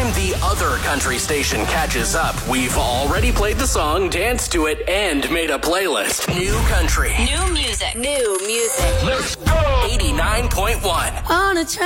time the other country station catches up, we've already played the song, danced to it, and made a playlist. New country. New music. Let's go! 89.1. On a train.